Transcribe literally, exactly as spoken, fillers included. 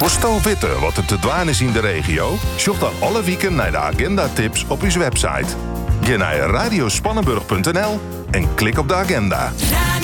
Voor weten wat er te dwaan is in de regio? Zoek dan alle weken naar de agenda-tips op uw website. Ga naar radiospannenburg punt n l en klik op de agenda.